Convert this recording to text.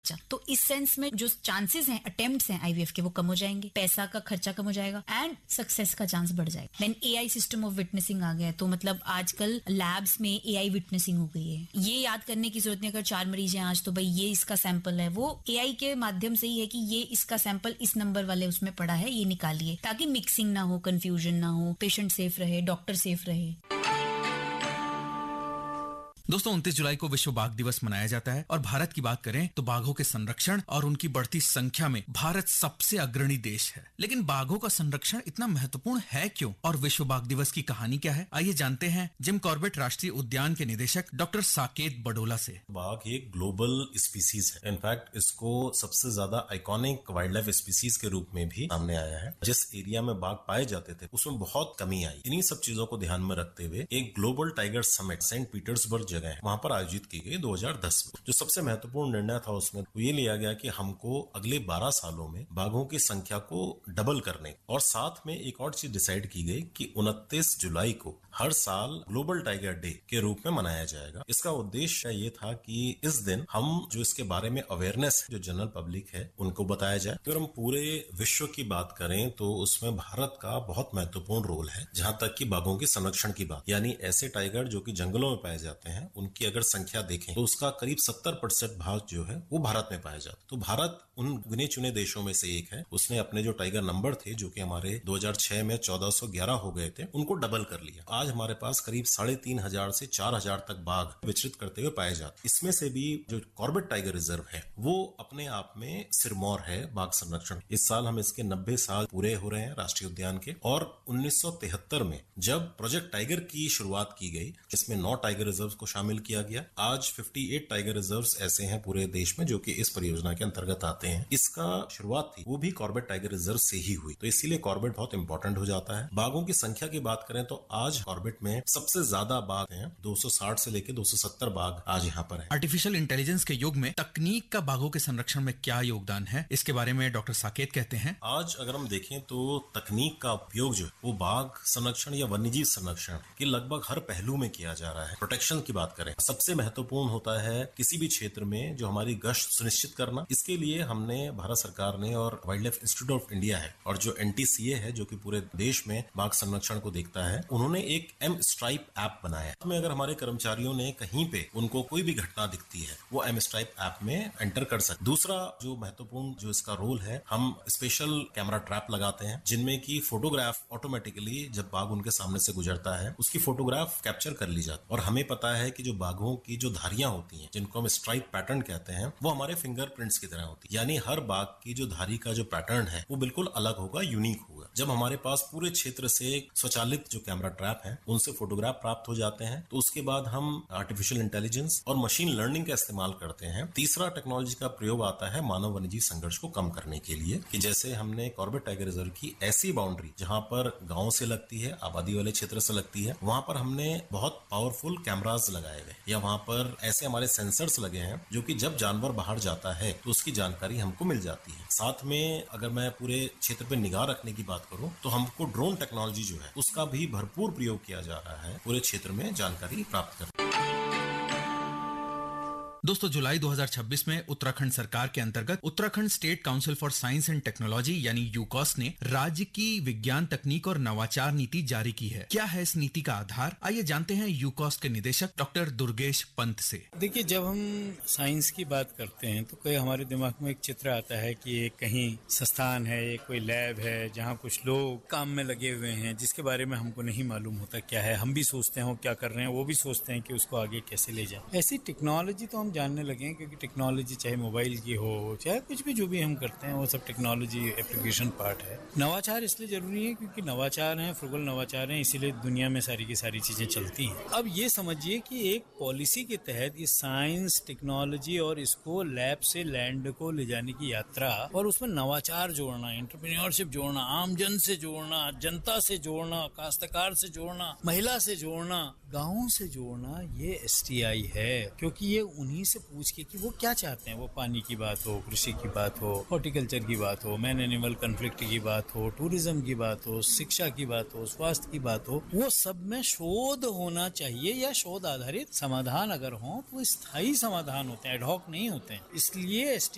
तो इस सेंस में जो चांसेस हैं अटेम्प्ट्स हैं आईवीएफ के वो कम हो जाएंगे, पैसा का खर्चा कम हो जाएगा एंड सक्सेस का चांस बढ़ जाएगा। Then AI system of witnessing आ गया है, तो मतलब आजकल लैब्स में एआई विटनेसिंग हो गई है। ये याद करने की जरूरत नहीं अगर 4 मरीज हैं आज तो भाई ये इसका सैंपल है, वो एआई के माध्यम से ही है कि ये इसका सैंपल इस नंबर वाले उसमें पड़ा है, ये निकालिए, ताकि मिक्सिंग ना हो, कंफ्यूजन ना हो, पेशेंट सेफ रहे, डॉक्टर सेफ रहे। दोस्तों 29 जुलाई को विश्व बाघ दिवस मनाया जाता है और भारत की बात करें तो बाघों के संरक्षण और उनकी बढ़ती संख्या में भारत सबसे अग्रणी देश है। लेकिन बाघों का संरक्षण इतना महत्वपूर्ण है क्यों और विश्व बाघ दिवस की कहानी क्या है, आइए जानते हैं जिम कॉर्बेट राष्ट्रीय उद्यान के निदेशक डॉक्टर साकेत बडोला से। बाघ एक ग्लोबल स्पीसीज है। इनफैक्ट इसको सबसे ज्यादा आइकॉनिक वाइल्ड लाइफ स्पीसीज के रूप में भी सामने आया है। जिस एरिया में बाघ पाए जाते थे उसमें बहुत कमी आई। इन्हीं सब चीजों को ध्यान में रखते हुए एक global tiger summit Saint Petersburg जगह है वहां पर आयोजित की गई 2010 में। जो सबसे महत्वपूर्ण निर्णय था उसमें वो ये लिया गया कि हमको अगले 12 सालों में बाघों की संख्या को डबल करने, और साथ में एक और चीज डिसाइड की गई कि 29 जुलाई को हर साल ग्लोबल टाइगर डे के रूप में मनाया जाएगा। इसका उद्देश्य ये था कि इस दिन हम जो इसके बारे में अवेयरनेस जो जनरल पब्लिक है उनको बताया जाए। अगर हम पूरे विश्व की बात करें तो उसमें भारत का बहुत महत्वपूर्ण रोल है। जहां तक कि बाघों के संरक्षण की बात, यानी ऐसे टाइगर जो कि जंगलों में पाए जाते हैं उनकी अगर संख्या देखें तो उसका करीब 70% भाग जो है वो भारत में पाया जाता है। तो भारत उन गिने चुने देशों में से एक है। उसने अपने जो टाइगर नंबर थे जो कि हमारे 2006 में 1411 हो गए थे उनको डबल कर लिया। आज हमारे पास करीब 3500 से 4000 तक बाघ विचरित करते हुए पाए जाते। इसमें से भी जो कॉर्बेट टाइगर रिजर्व है वो अपने आप में सिरमौर है बाघ संरक्षण। इस साल हम इसके 90 साल पूरे हो रहे हैं राष्ट्रीय उद्यान के। और 1973 में जब प्रोजेक्ट टाइगर की शुरुआत की गई जिसमें 9 टाइगर रिजर्व को शामिल किया गया, आज 58 टाइगर रिजर्व्स ऐसे हैं पूरे देश में जो कि इस परियोजना के अंतर्गत आते हैं। इसका शुरुआत थी वो भी कॉर्बेट टाइगर रिजर्व से ही हुई, तो इसीलिए कॉर्बेट बहुत इंपॉर्टेंट हो जाता है। बाघों की संख्या की बात करें तो आज कॉर्बेट में सबसे ज्यादा बाघ हैं, 260 से लेकर 270 बाघ आज यहाँ पर है। आर्टिफिशियल इंटेलिजेंस के युग में तकनीक का बाघों के संरक्षण में क्या योगदान है, इसके बारे में डॉक्टर साकेत कहते हैं। आज अगर हम देखें तो तकनीक का उपयोग जो है वो बाघ संरक्षण या वन्यजीव संरक्षण के लगभग हर पहलू में किया जा रहा है। प्रोटेक्शन की बात करें, सबसे महत्वपूर्ण होता है किसी भी क्षेत्र में जो हमारी गश्त सुनिश्चित करना। इसके लिए हमने भारत सरकार ने और wild life institute of India है और जो एनटीसीए है जो कि पूरे देश में बाघ संरक्षण को देखता है, उन्होंने एक एम स्ट्राइप ऐप बनाया। इसमें अगर हमारे कर्मचारियों ने कहीं पे उनको कोई भी घटना दिखती है वो एम स्ट्राइप ऐप में एंटर कर सकते। दूसरा जो महत्वपूर्ण जो इसका रोल है, हम स्पेशल कैमरा ट्रैप लगाते हैं जिनमें की फोटोग्राफ ऑटोमेटिकली जब बाघ उनके सामने से गुजरता है उसकी फोटोग्राफ कैप्चर कर ली जाती है। और हमें पता है कि जो बाघों की जो धारियां होती हैं जिनको हम स्ट्राइप पैटर्न कहते हैं वो हमारे फिंगरप्रिंट्स की तरह होती है, यानी हर बाघ की जो धारी का जो पैटर्न है वो बिल्कुल अलग होगा, यूनिक होगा। जब हमारे पास पूरे क्षेत्र से स्वचालित जो कैमरा ट्रैप है उनसे फोटोग्राफ प्राप्त हो जाते हैं तो उसके बाद हम आर्टिफिशियल इंटेलिजेंस और मशीन लर्निंग का इस्तेमाल करते हैं। तीसरा टेक्नोलॉजी का प्रयोग आता है मानव वन्यजीव संघर्ष को कम करने के लिए, कि जैसे हमने कॉर्बेट टाइगर रिजर्व की ऐसी बाउंड्री जहां पर गांव से लगती है, आबादी वाले क्षेत्र से लगती है, वहां पर हमने बहुत पावरफुल कैमरास लगाए हुए, या वहां पर ऐसे हमारे सेंसर्स लगे हैं जो कि जब जानवर बाहर जाता है तो उसकी जानकारी हमको मिल जाती है। साथ में अगर मैं पूरे क्षेत्र पे निगाह रखने की बात करूं तो हमको ड्रोन टेक्नोलॉजी जो है उसका भी भरपूर प्रयोग किया जा रहा है पूरे क्षेत्र में जानकारी प्राप्त करने। दोस्तों जुलाई 2026 में उत्तराखंड सरकार के अंतर्गत Uttarakhand state council for science and technology यानी यूकॉस ने राज्य की विज्ञान तकनीक और नवाचार नीति जारी की है। क्या है इस नीति का आधार, आइए जानते हैं यूकॉस के निदेशक डॉक्टर दुर्गेश पंत से। देखिए, जब हम साइंस की बात करते हैं तो कोई हमारे दिमाग में एक चित्र आता है कि ये कहीं संस्थान है, ये कोई लैब है जहाँ कुछ लोग काम में लगे हुए हैं जिसके बारे में हमको नहीं मालूम होता क्या है। हम भी सोचते हैं क्या कर रहे हैं, वो भी सोचते हैं कि उसको आगे कैसे ले जाए। ऐसी टेक्नोलॉजी तो हम जानने लगे हैं क्योंकि टेक्नोलॉजी चाहे मोबाइल की हो चाहे कुछ भी जो भी हम करते हैं वो सब टेक्नोलॉजी एप्लीकेशन पार्ट है। नवाचार इसलिए जरूरी है क्योंकि नवाचार हैं, फ्रुगल नवाचार हैं, इसीलिए दुनिया में सारी की सारी चीजें चलती हैं। अब ये समझिए कि एक पॉलिसी के तहत ये साइंस टेक्नोलॉजी और इसको लैब से लैंड को ले जाने की यात्रा और उसमें नवाचार जोड़ना, एंटरप्रेन्योरशिप जोड़ना, आम जन से जोड़ना, जनता से जोड़ना, काश्तकार से जोड़ना, महिला से जोड़ना, गाँव से जोड़ना, ये STI है। क्योंकि ये उन्हीं से पूछ के कि वो क्या चाहते हैं, वो पानी की बात हो, कृषि की बात हो, हॉर्टिकल्चर की बात हो, मैन एनिमल कन्फ्लिक्ट की बात हो, टूरिज्म की बात हो, शिक्षा की बात हो, स्वास्थ्य की बात हो, वो सब में शोध होना चाहिए या शोध आधारित समाधान अगर हो तो स्थायी समाधान होते हैं, एडहॉक नहीं होते हैं। इसलिए